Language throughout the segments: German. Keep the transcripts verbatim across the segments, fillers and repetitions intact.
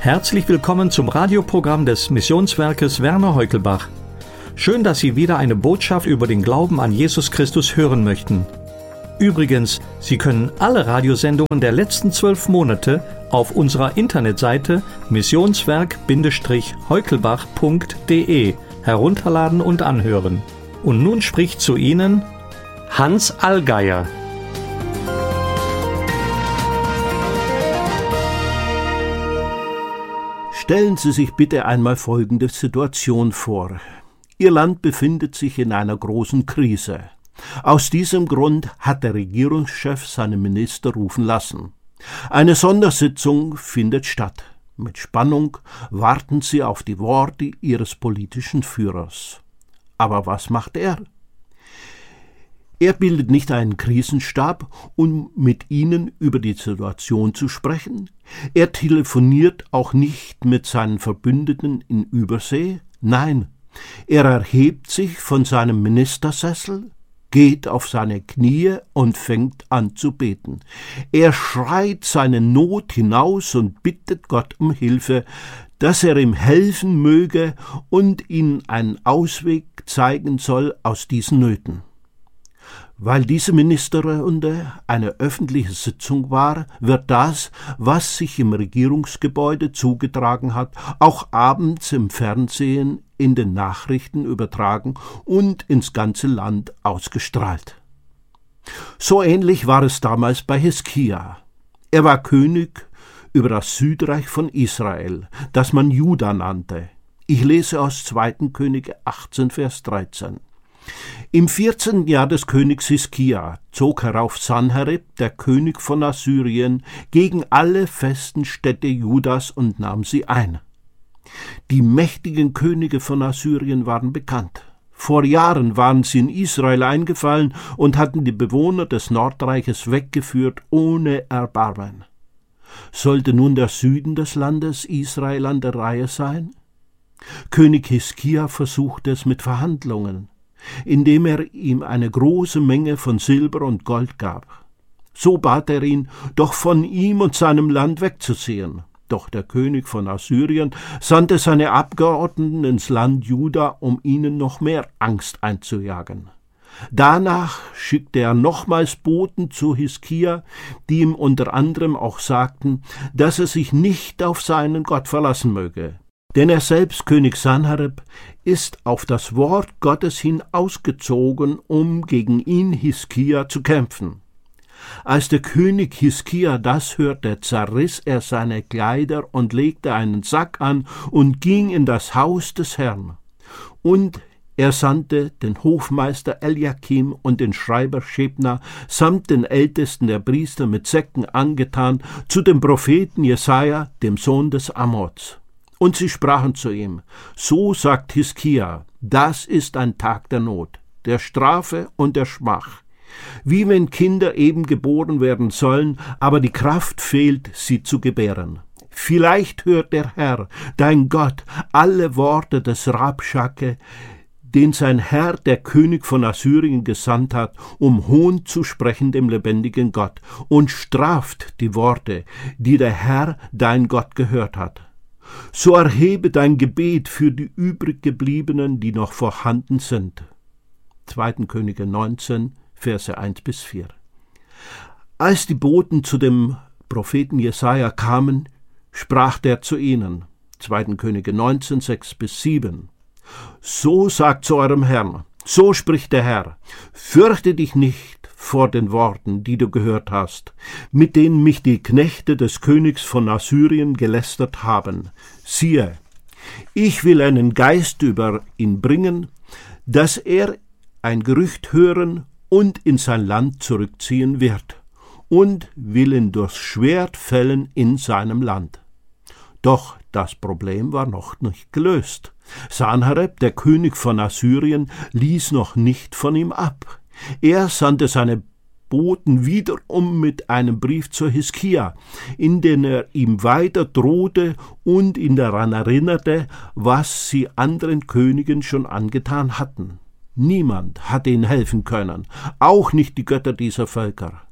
Herzlich willkommen zum Radioprogramm des Missionswerkes Werner Heukelbach. Schön, dass Sie wieder eine Botschaft über den Glauben an Jesus Christus hören möchten. Übrigens, Sie können alle Radiosendungen der letzten zwölf Monate auf unserer Internetseite missionswerk Heukelbach punkt de herunterladen und anhören. Und nun spricht zu Ihnen Hans Allgeier. Stellen Sie sich bitte einmal folgende Situation vor. Ihr Land befindet sich in einer großen Krise. Aus diesem Grund hat der Regierungschef seine Minister rufen lassen. Eine Sondersitzung findet statt. Mit Spannung warten sie auf die Worte ihres politischen Führers. Aber was macht er? Er bildet nicht einen Krisenstab, um mit ihnen über die Situation zu sprechen. Er telefoniert auch nicht mit seinen Verbündeten in Übersee. Nein, er erhebt sich von seinem Ministersessel, geht auf seine Knie und fängt an zu beten. Er schreit seine Not hinaus und bittet Gott um Hilfe, dass er ihm helfen möge und ihm einen Ausweg zeigen soll aus diesen Nöten. Weil diese Ministerrunde eine öffentliche Sitzung war, wird das, was sich im Regierungsgebäude zugetragen hat, auch abends im Fernsehen, in den Nachrichten übertragen und ins ganze Land ausgestrahlt. So ähnlich war es damals bei Hiskia. Er war König über das Südreich von Israel, das man Juda nannte. Ich lese aus zweiten Könige achtzehn, Vers dreizehn. Im vierzehnten Jahr des Königs Hiskia zog herauf Sanherib, der König von Assyrien, gegen alle festen Städte Judas und nahm sie ein. Die mächtigen Könige von Assyrien waren bekannt. Vor Jahren waren sie in Israel eingefallen und hatten die Bewohner des Nordreiches weggeführt ohne Erbarmen. Sollte nun der Süden des Landes Israel an der Reihe sein? König Hiskia versuchte es mit Verhandlungen, indem er ihm eine große Menge von Silber und Gold gab. So bat er ihn, doch von ihm und seinem Land wegzuziehen. Doch der König von Assyrien sandte seine Abgeordneten ins Land Juda, um ihnen noch mehr Angst einzujagen. Danach schickte er nochmals Boten zu Hiskia, die ihm unter anderem auch sagten, dass er sich nicht auf seinen Gott verlassen möge. Denn er selbst, König Sanherib, ist auf das Wort Gottes hin ausgezogen, um gegen ihn, Hiskia, zu kämpfen. Als der König Hiskia das hörte, zerriss er seine Kleider und legte einen Sack an und ging in das Haus des Herrn. Und er sandte den Hofmeister Eliakim und den Schreiber Schebna samt den Ältesten der Priester mit Säcken angetan zu dem Propheten Jesaja, dem Sohn des Amoz. Und sie sprachen zu ihm, so sagt Hiskia, das ist ein Tag der Not, der Strafe und der Schmach, wie wenn Kinder eben geboren werden sollen, aber die Kraft fehlt, sie zu gebären. Vielleicht hört der Herr, dein Gott, alle Worte des Rabschake, den sein Herr, der König von Assyrien, gesandt hat, um Hohn zu sprechen dem lebendigen Gott, und straft die Worte, die der Herr, dein Gott, gehört hat. So erhebe dein Gebet für die übrig gebliebenen, die noch vorhanden sind. zweiten Könige neunzehn, Verse eins bis vier. Als die Boten zu dem Propheten Jesaja kamen, sprach der zu ihnen. zweiten Könige neunzehn, sechs bis sieben. So sagt zu eurem Herrn, so spricht der Herr, fürchte dich nicht vor den Worten, die du gehört hast, mit denen mich die Knechte des Königs von Assyrien gelästert haben. Siehe, ich will einen Geist über ihn bringen, dass er ein Gerücht hören und in sein Land zurückziehen wird, und will ihn durchs Schwert fällen in seinem Land. Doch das Problem war noch nicht gelöst. Sanherib, der König von Assyrien, ließ noch nicht von ihm ab. Er sandte seine Boten wiederum mit einem Brief zu Hiskia, in dem er ihm weiter drohte und ihn daran erinnerte, was sie anderen Königen schon angetan hatten. Niemand hatte ihnen helfen können, auch nicht die Götter dieser Völker.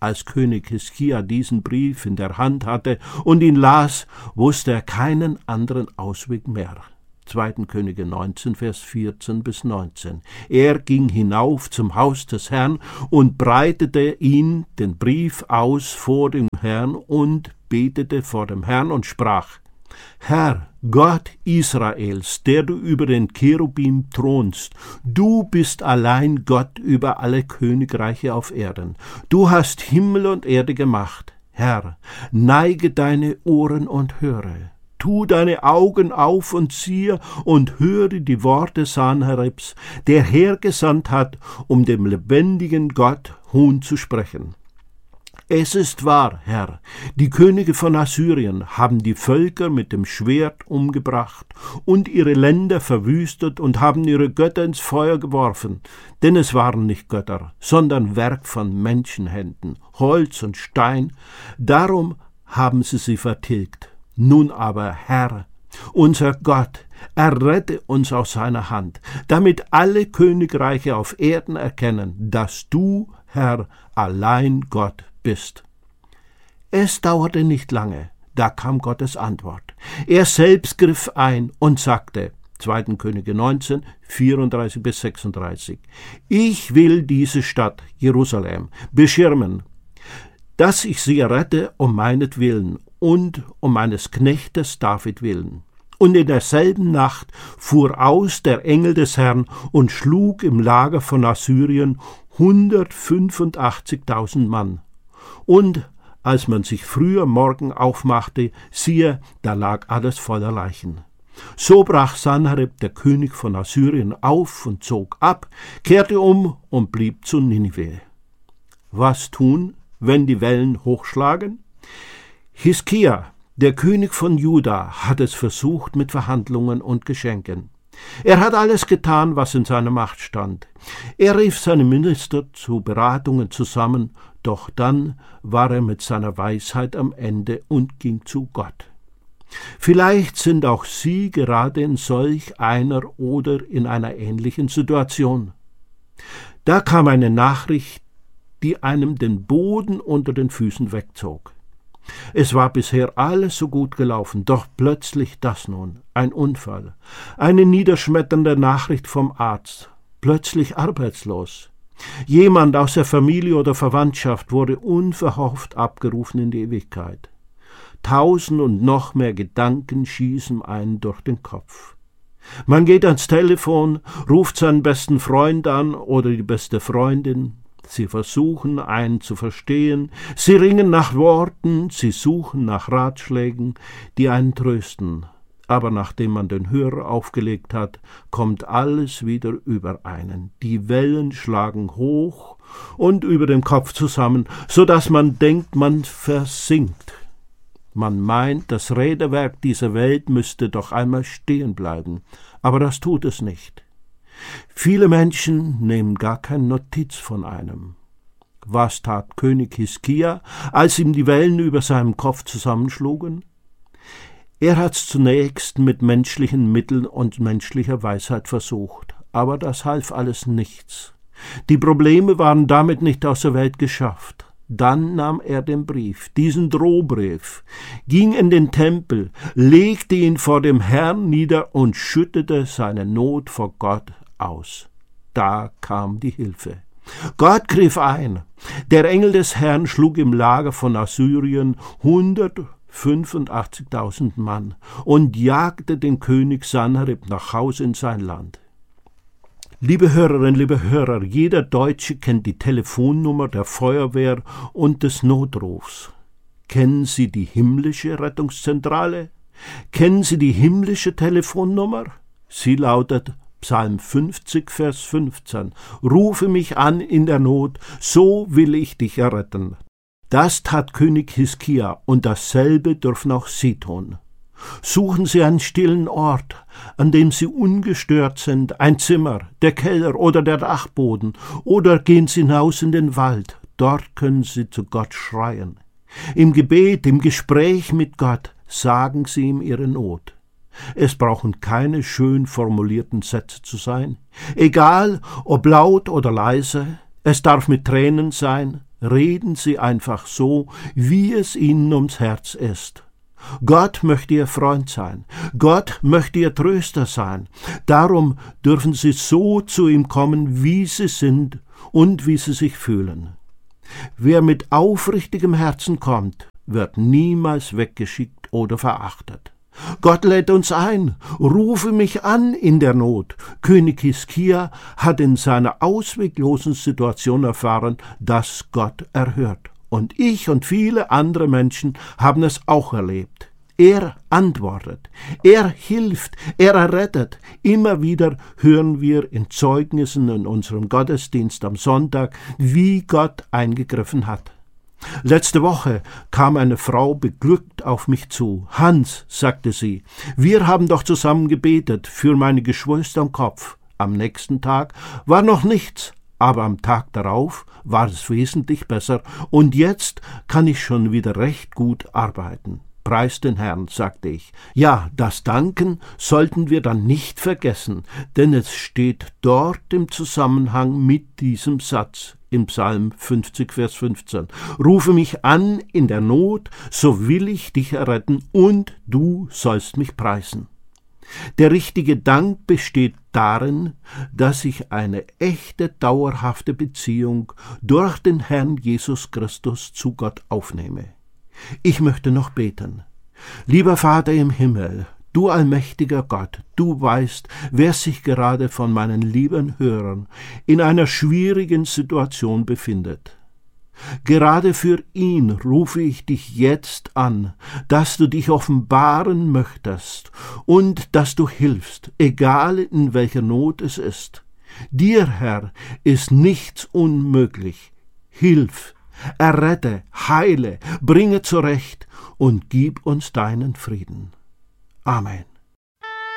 Als König Hiskia diesen Brief in der Hand hatte und ihn las, wusste er keinen anderen Ausweg mehr. zweiten Könige neunzehn, Vers vierzehn bis neunzehn. Er ging hinauf zum Haus des Herrn und breitete ihn, den Brief, aus vor dem Herrn und betete vor dem Herrn und sprach: Herr, Gott Israels, der du über den Cherubim thronst, du bist allein Gott über alle Königreiche auf Erden. Du hast Himmel und Erde gemacht. Herr, neige deine Ohren und höre. Tu deine Augen auf und siehe und höre die Worte Sanheribs, der hergesandt hat, um dem lebendigen Gott Hohn zu sprechen. Es ist wahr, Herr, die Könige von Assyrien haben die Völker mit dem Schwert umgebracht und ihre Länder verwüstet und haben ihre Götter ins Feuer geworfen, denn es waren nicht Götter, sondern Werk von Menschenhänden, Holz und Stein, darum haben sie sie vertilgt. Nun aber, Herr, unser Gott, errette uns aus seiner Hand, damit alle Königreiche auf Erden erkennen, dass du, Herr, allein Gott bist. Es dauerte nicht lange, da kam Gottes Antwort. Er selbst griff ein und sagte, zweiten Könige neunzehn, vierunddreißig bis sechsunddreißig, ich will diese Stadt, Jerusalem, beschirmen, dass ich sie errette um meinetwillen und um meines Knechtes David willen. Und in derselben Nacht fuhr aus der Engel des Herrn und schlug im Lager von Assyrien hundertfünfundachtzigtausend Mann. Und als man sich früher Morgen aufmachte, siehe, da lag alles voller Leichen. So brach Sanherib, der König von Assyrien, auf und zog ab, kehrte um und blieb zu Ninive. Was tun, wenn die Wellen hochschlagen? Hiskia, der König von Juda, hat es versucht mit Verhandlungen und Geschenken. Er hat alles getan, was in seiner Macht stand. Er rief seine Minister zu Beratungen zusammen, doch dann war er mit seiner Weisheit am Ende und ging zu Gott. Vielleicht sind auch Sie gerade in solch einer oder in einer ähnlichen Situation. Da kam eine Nachricht, die einem den Boden unter den Füßen wegzog. Es war bisher alles so gut gelaufen, doch plötzlich das nun, ein Unfall, eine niederschmetternde Nachricht vom Arzt, plötzlich arbeitslos. Jemand aus der Familie oder Verwandtschaft wurde unverhofft abgerufen in die Ewigkeit. Tausend und noch mehr Gedanken schießen einen durch den Kopf. Man geht ans Telefon, ruft seinen besten Freund an oder die beste Freundin. Sie versuchen, einen zu verstehen, sie ringen nach Worten, sie suchen nach Ratschlägen, die einen trösten. Aber nachdem man den Hörer aufgelegt hat, kommt alles wieder über einen. Die Wellen schlagen hoch und über dem Kopf zusammen, so dass man denkt, man versinkt. Man meint, das Räderwerk dieser Welt müsste doch einmal stehen bleiben, aber das tut es nicht. Viele Menschen nehmen gar keine Notiz von einem. Was tat König Hiskia, als ihm die Wellen über seinem Kopf zusammenschlugen? Er hat's zunächst mit menschlichen Mitteln und menschlicher Weisheit versucht, aber das half alles nichts. Die Probleme waren damit nicht aus der Welt geschafft. Dann nahm er den Brief, diesen Drohbrief, ging in den Tempel, legte ihn vor dem Herrn nieder und schüttete seine Not vor Gott aus. Da kam die Hilfe. Gott griff ein. Der Engel des Herrn schlug im Lager von Assyrien hundertfünfundachtzigtausend Mann und jagte den König Sanherib nach Hause in sein Land. Liebe Hörerinnen, liebe Hörer, jeder Deutsche kennt die Telefonnummer der Feuerwehr und des Notrufs. Kennen Sie die himmlische Rettungszentrale? Kennen Sie die himmlische Telefonnummer? Sie lautet Psalm fünfzig, Vers fünfzehn. Rufe mich an in der Not, so will ich dich erretten. Das tat König Hiskia, und dasselbe dürfen auch Sie tun. Suchen Sie einen stillen Ort, an dem Sie ungestört sind, ein Zimmer, der Keller oder der Dachboden, oder gehen Sie hinaus in den Wald, dort können Sie zu Gott schreien. Im Gebet, im Gespräch mit Gott sagen Sie ihm Ihre Not. Es brauchen keine schön formulierten Sätze zu sein, egal ob laut oder leise, es darf mit Tränen sein, Reden Sie einfach so, wie es Ihnen ums Herz ist. Gott möchte Ihr Freund sein. Gott möchte Ihr Tröster sein. Darum dürfen Sie so zu ihm kommen, wie Sie sind und wie Sie sich fühlen. Wer mit aufrichtigem Herzen kommt, wird niemals weggeschickt oder verachtet. Gott lädt uns ein, rufe mich an in der Not. König Hiskia hat in seiner ausweglosen Situation erfahren, dass Gott erhört. Und ich und viele andere Menschen haben es auch erlebt. Er antwortet, er hilft, er errettet. Immer wieder hören wir in Zeugnissen in unserem Gottesdienst am Sonntag, wie Gott eingegriffen hat. Letzte Woche kam eine Frau beglückt auf mich zu. Hans, sagte sie, wir haben doch zusammen gebetet für meine Geschwister am Kopf. Am nächsten Tag war noch nichts, aber am Tag darauf war es wesentlich besser und jetzt kann ich schon wieder recht gut arbeiten. Preis den Herrn, sagte ich. Ja, das Danken sollten wir dann nicht vergessen, denn es steht dort im Zusammenhang mit diesem Satz im Psalm fünfzig, Vers fünfzehn. Rufe mich an in der Not, so will ich dich erretten und du sollst mich preisen. Der richtige Dank besteht darin, dass ich eine echte, dauerhafte Beziehung durch den Herrn Jesus Christus zu Gott aufnehme. Ich möchte noch beten. Lieber Vater im Himmel, du allmächtiger Gott, du weißt, wer sich gerade von meinen lieben Hörern in einer schwierigen Situation befindet. Gerade für ihn rufe ich dich jetzt an, dass du dich offenbaren möchtest und dass du hilfst, egal in welcher Not es ist. Dir, Herr, ist nichts unmöglich. Hilf, errette, heile, bringe zurecht und gib uns deinen Frieden. Amen.